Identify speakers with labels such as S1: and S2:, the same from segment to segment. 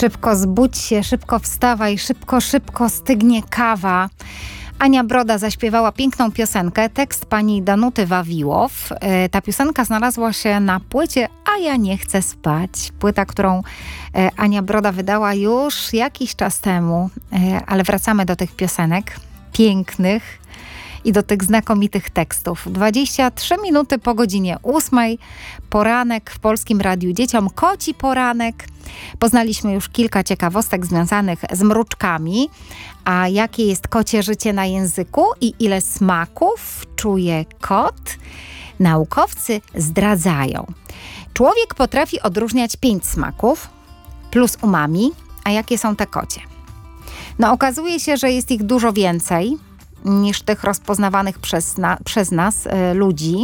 S1: Szybko zbudź się, szybko wstawaj, szybko stygnie kawa. Ania Broda zaśpiewała piękną piosenkę, tekst pani Danuty Wawiłow. Ta piosenka znalazła się na płycie A ja nie chcę spać. Płyta, którą Ania Broda wydała już jakiś czas temu, ale wracamy do tych piosenek pięknych i do tych znakomitych tekstów. 23 minuty po godzinie 8. Poranek w Polskim Radiu Dzieciom. Koci poranek. Poznaliśmy już kilka ciekawostek związanych z mruczkami. A jakie jest kocie życie na języku i ile smaków czuje kot? Naukowcy zdradzają. Człowiek potrafi odróżniać 5 smaków plus umami. A jakie są te kocie? No okazuje się, że jest ich dużo więcej niż tych rozpoznawanych przez nas ludzi.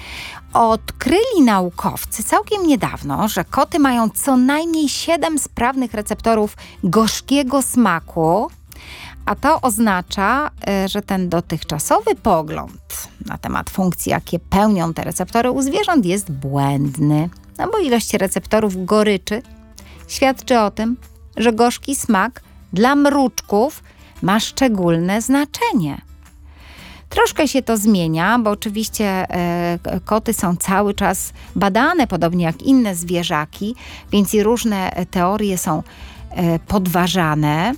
S1: Odkryli naukowcy całkiem niedawno, że koty mają co najmniej 7 sprawnych receptorów gorzkiego smaku, a to oznacza, że ten dotychczasowy pogląd na temat funkcji, jakie pełnią te receptory u zwierząt, jest błędny. No bo ilość receptorów goryczy świadczy o tym, że gorzki smak dla mruczków ma szczególne znaczenie. Troszkę się to zmienia, bo oczywiście koty są cały czas badane, podobnie jak inne zwierzaki, więc i różne teorie są podważane.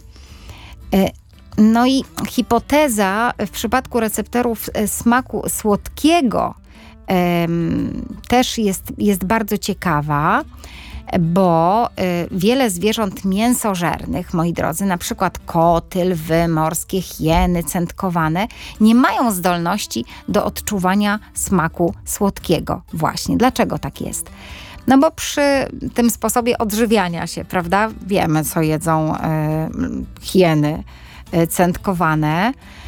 S1: No i hipoteza w przypadku receptorów smaku słodkiego też jest bardzo ciekawa, bo wiele zwierząt mięsożernych, moi drodzy, na przykład koty, lwy, morskie hieny, cętkowane, nie mają zdolności do odczuwania smaku słodkiego. Właśnie. Dlaczego tak jest? No bo przy tym sposobie odżywiania się, prawda, wiemy, co jedzą hieny cętkowane,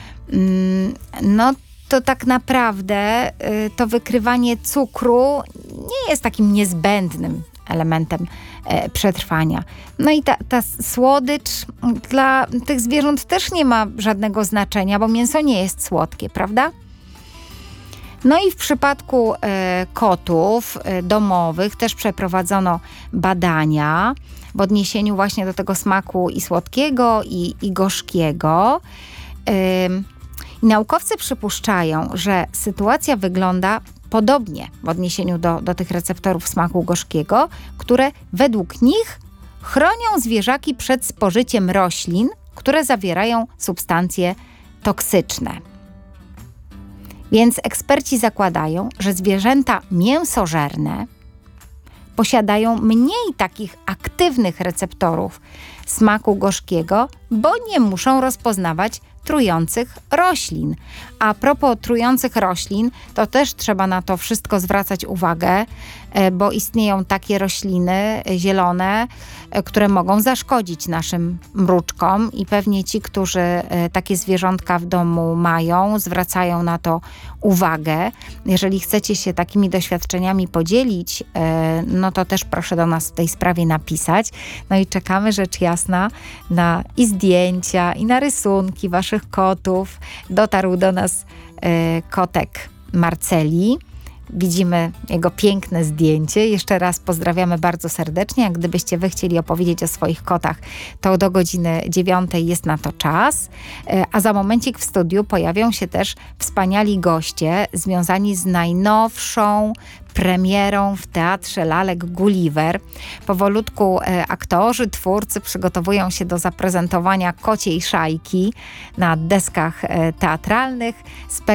S1: no to tak naprawdę to wykrywanie cukru nie jest takim niezbędnym elementem przetrwania. No i ta słodycz dla tych zwierząt też nie ma żadnego znaczenia, bo mięso nie jest słodkie, prawda? No i w przypadku kotów domowych też przeprowadzono badania w odniesieniu właśnie do tego smaku i słodkiego, i gorzkiego. Naukowcy przypuszczają, że sytuacja wygląda podobnie w odniesieniu do tych receptorów smaku gorzkiego, które według nich chronią zwierzaki przed spożyciem roślin, które zawierają substancje toksyczne. Więc eksperci zakładają, że zwierzęta mięsożerne posiadają mniej takich aktywnych receptorów smaku gorzkiego, bo nie muszą rozpoznawać trujących roślin. A propos trujących roślin, to też trzeba na to wszystko zwracać uwagę, bo istnieją takie rośliny zielone, które mogą zaszkodzić naszym mruczkom i pewnie ci, którzy takie zwierzątka w domu mają, zwracają na to uwagę. Jeżeli chcecie się takimi doświadczeniami podzielić, no to też proszę do nas w tej sprawie napisać. No i czekamy, rzecz jasna, na i zdjęcia, i na rysunki waszych kotów. Dotarł do nas kotek Marceli. Widzimy jego piękne zdjęcie. Jeszcze raz pozdrawiamy bardzo serdecznie. Jak gdybyście wy chcieli opowiedzieć o swoich kotach, to do godziny 9 jest na to czas. A za momencik w studiu pojawią się też wspaniali goście związani z najnowszą premierą w Teatrze Lalek Gulliver. Powolutku aktorzy, twórcy przygotowują się do zaprezentowania Kociej Szajki na deskach teatralnych.